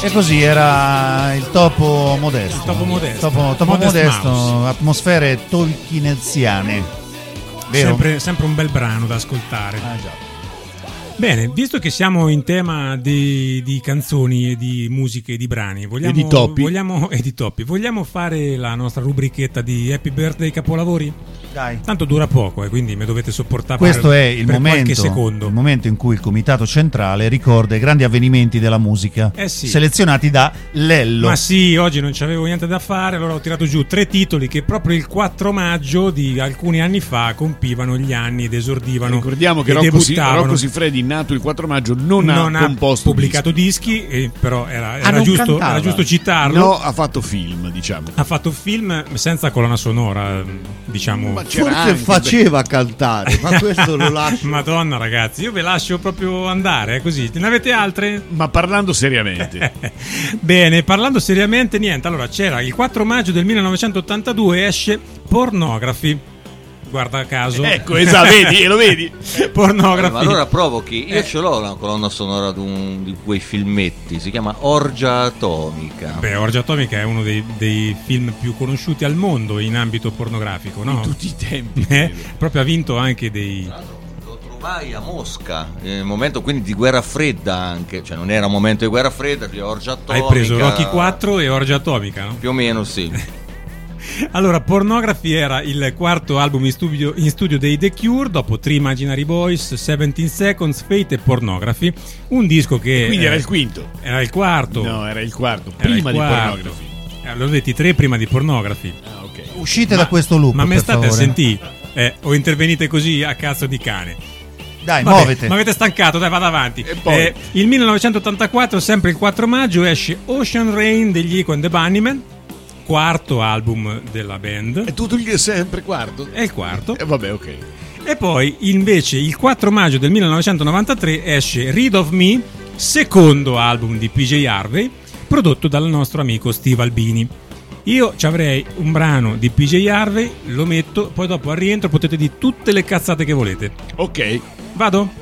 E così era il Topo Modesto. Il Topo Modesto. Topo Modesto, atmosfere tolkieniziane. Vero? Sempre un bel brano da ascoltare. Già. Bene, visto che siamo in tema di canzoni e di musiche e di brani, e di topi. Vogliamo fare la nostra rubrichetta di Happy Birthday Capolavori? Dai. Tanto dura poco, quindi mi dovete sopportare. Questo è il qualche secondo. Il momento in cui il Comitato Centrale ricorda i grandi avvenimenti della musica, sì, selezionati da Lello. Ma sì, oggi non c'avevo niente da fare, allora ho tirato giù 3 titoli che proprio il 4 maggio di alcuni anni fa compivano gli anni ed esordivano. Ricordiamo che Rocco Siffredi, nato il 4 maggio, non ha composto pubblicato dischi, però era giusto citarlo. No, ha fatto film, diciamo. Ha fatto film senza colonna sonora, diciamo. Forse faceva cantare, ma questo lo lascio. Madonna ragazzi, io ve lascio proprio andare, così. Ne avete altre? Ma parlando seriamente. Bene, parlando seriamente, niente. Allora, c'era il 4 maggio del 1982 esce Pornography. Guarda caso. Ecco, esatto, vedi, lo vedi? Pornography. Ma allora provochi, io ce l'ho la colonna sonora di quei filmetti, si chiama Orgia Atomica. Beh, Orgia Atomica è uno dei film più conosciuti al mondo in ambito pornografico, no? Di tutti i tempi. Proprio ha vinto anche dei... Lo trovai a Mosca, nel momento quindi di guerra fredda anche, cioè non era un momento di guerra fredda, più Orgia Atomica. Hai preso Rocky 4 e Orgia Atomica, no? Più o meno sì. Allora, Pornography era il quarto album in studio dei The Cure, dopo Three Imaginary Boys, 17 Seconds, Fate e Pornography. Un disco che... Quindi era il quinto. Era il quarto. No, era il quarto, prima di Pornography. L'ho detti 3 prima di Pornography. Ah, ok. Uscite da questo loop, ma me per state favore. a sentire? O intervenite così a cazzo di cane? Dai, Vabbè, muovete. Ma avete stancato, dai, vado avanti. E poi? Il 1984, sempre il 4 maggio, esce Ocean Rain degli Echo and the Bunnymen, quarto album della band. È tutto il sempre quarto? È il quarto. Vabbè, ok. E poi invece il 4 maggio del 1993 esce Rid of Me, secondo album di PJ Harvey, prodotto dal nostro amico Steve Albini. Io ci avrei un brano di PJ Harvey, lo metto, poi dopo al rientro potete dire tutte le cazzate che volete. Ok. Vado?